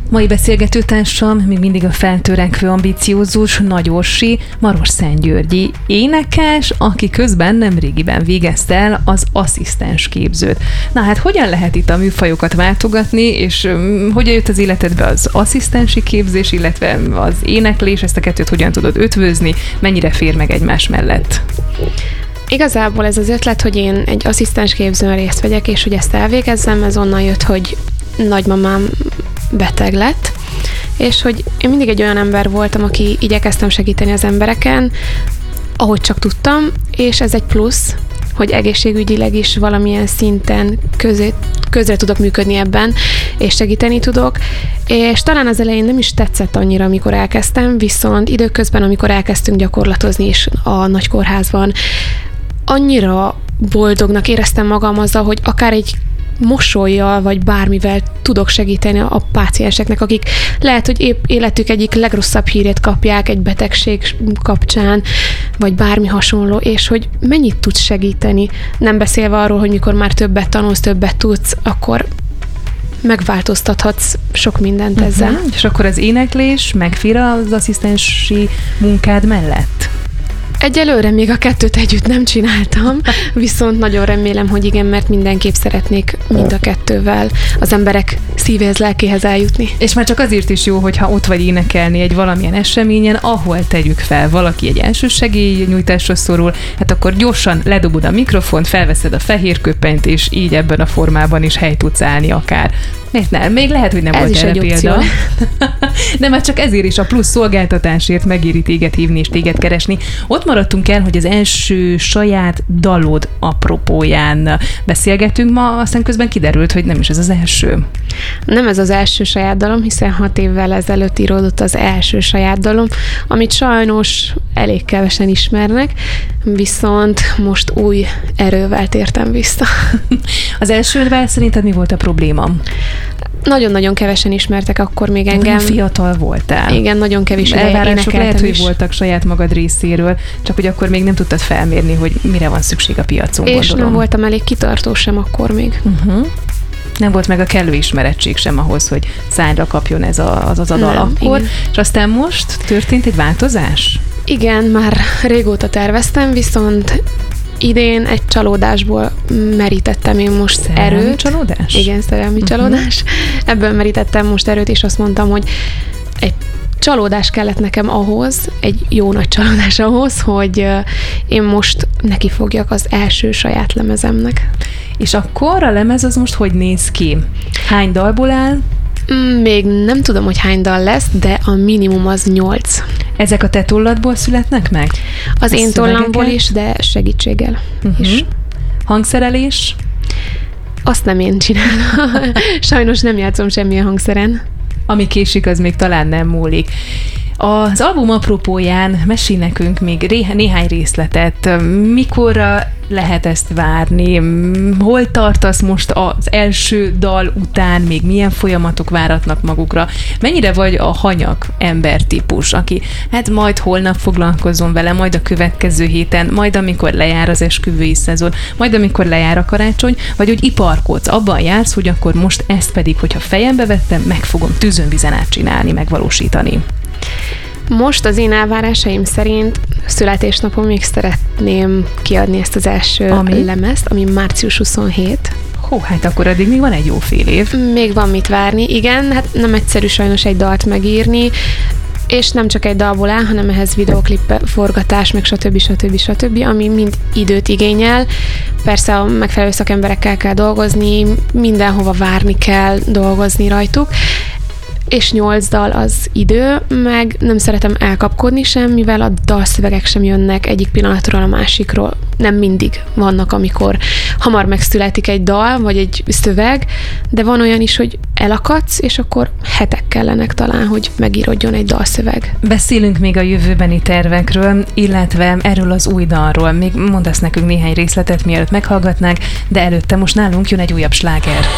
Mai beszélgetőtársam még mindig a feltörekvő, ambiciózus Nagy Orsi Marosszentgyörgyi énekes, aki közben nemrégiben végezte el az asszisztens képzőt. Na hát hogyan lehet itt a műfajokat váltogatni, és hogyan jött az életedbe az asszisztensi képzés, illetve az éneklés, ezt a kettőt hogyan tudod ötvözni, mennyire fér meg egymás mellett? Igazából ez az ötlet, hogy én egy asszisztens képzőn részt vegyek, és hogy ezt elvégezzem, ez onnan jött, hogy nagymamám beteg lett, és hogy én mindig egy olyan ember voltam, aki igyekeztem segíteni az embereken, ahogy csak tudtam, és ez egy plusz, hogy egészségügyileg is valamilyen szinten közre tudok működni ebben, és segíteni tudok, és talán az elején nem is tetszett annyira, amikor elkezdtem, viszont időközben, amikor elkezdtünk gyakorlatozni is a nagykórházban, annyira boldognak éreztem magam azzal, hogy akár egy mosollyal, vagy bármivel tudok segíteni a pácienseknek, akik lehet, hogy épp életük egyik legrosszabb hírét kapják egy betegség kapcsán, vagy bármi hasonló, és hogy mennyit tudsz segíteni, nem beszélve arról, hogy mikor már többet tanulsz, többet tudsz, akkor megváltoztathatsz sok mindent ezzel. És akkor az éneklés megfér az asszisztensi munkád mellett? Egyelőre még a kettőt együtt nem csináltam, viszont nagyon remélem, hogy igen, mert mindenképp szeretnék mind a kettővel az emberek szívéhez, lelkéhez eljutni. És már csak azért is jó, hogyha ott vagy énekelni egy valamilyen eseményen, ahol tegyük fel, valaki egy elsősegélynyújtásra szorul, hát akkor gyorsan ledobod a mikrofont, felveszed a fehér köpenyt, és így ebben a formában is hely tudsz állni akár. Miért nem? Még lehet, hogy nem ez volt is erre egy példa. De már csak ezért is a plusz szolgáltatásért megéri téged hívni és téged keresni. Ott maradtunk el, hogy az első saját dalod apropóján beszélgetünk ma, aztán közben kiderült, hogy nem is ez az első. Nem ez az első saját dalom, hiszen 6 évvel ezelőtt íródott az első saját dalom, amit sajnos elég kevesen ismernek, viszont most új erővel tértem vissza. Az elsővel szerinted mi volt a probléma? Nagyon-nagyon kevesen ismertek akkor még engem. Fiatal voltál. Igen, nagyon kevés ideje énekeltem lehet, hogy is. voltak saját magad részéről, csak hogy akkor még nem tudtad felmérni, hogy mire van szükség a piacon, és gondolom. nem voltam elég kitartó sem akkor még. Nem volt meg a kellő ismerettség sem ahhoz, hogy szányra kapjon ez a dal akkor. Igen. És aztán most történt egy változás? Igen, már régóta terveztem, viszont idén egy csalódásból merítettem én most erőt. Csalódás? Igen, szerelmi csalódás. Ebből merítettem most erőt, és azt mondtam, hogy egy csalódás kellett nekem ahhoz, egy jó nagy csalódás ahhoz, hogy én most nekifogjak az első saját lemezemnek. És akkor a lemez az most hogy néz ki? Hány dalból áll? Még nem tudom, hogy hány dal lesz, de a minimum az 8. Ezek a te tolladból születnek meg? Az én tollamból is, de segítséggel is. Hangszerelés? Azt nem én csinálom. Sajnos nem játszom semmilyen hangszeren. Ami késik, az még talán nem múlik. Az album apropóján mesélj nekünk még néhány részletet. Mikorra lehet ezt várni? Hol tartasz most az első dal után? Még milyen folyamatok váratnak magukra? Mennyire vagy a hanyag embertípus, aki hát majd holnap foglalkozom vele, majd a következő héten, majd amikor lejár az esküvői szezon, majd amikor lejár a karácsony, vagy hogy iparkodsz, abban jársz, hogy akkor most ezt pedig, hogyha fejembe vettem, meg fogom tűzön vizen át csinálni, megvalósítani. Most az én elvárásaim szerint születésnapomig szeretném kiadni ezt az első lemezt, ami március 27. Hát akkor addig még van egy jó fél év. Még van mit várni, igen, hát nem egyszerű sajnos egy dalt megírni, és nem csak egy dalból áll, hanem ehhez videóklip forgatás, meg stb., ami mind időt igényel. Persze a megfelelő szakemberekkel kell dolgozni, mindenhova várni kell dolgozni rajtuk, és 8 dal az idő, meg nem szeretem elkapkodni sem, mivel a dalszövegek sem jönnek egyik pillanatról a másikról. Nem mindig vannak, amikor hamar megszületik egy dal, vagy egy szöveg, de van olyan is, hogy elakadsz, és akkor hetek kellenek talán, hogy megírodjon egy dalszöveg. Beszélünk még a jövőbeni tervekről, illetve erről az új dalról. Még mondasz nekünk néhány részletet, mielőtt meghallgatnánk, de előtte most nálunk jön egy újabb sláger.